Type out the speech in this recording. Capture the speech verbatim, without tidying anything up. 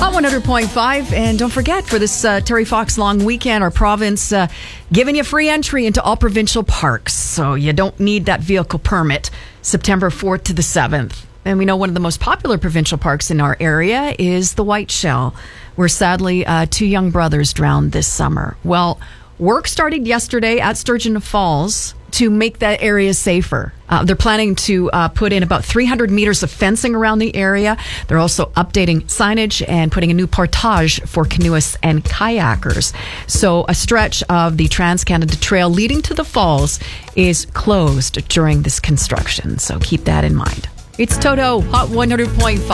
Hot one hundred point five, and don't forget, for this uh, Terry Fox long weekend, our province uh, giving you free entry into all provincial parks, so you don't need that vehicle permit, September fourth to the seventh. And we know one of the most popular provincial parks in our area is the White Shell, where sadly uh, two young brothers drowned this summer. Well, work started yesterday at Sturgeon Falls to make that area safer. Uh, they're planning to uh, put in about three hundred meters of fencing around the area. They're also updating signage and putting a new portage for canoeists and kayakers. So a stretch of the Trans-Canada Trail leading to the falls is closed during this construction. So keep that in mind. It's Toto, Hot one hundred point five.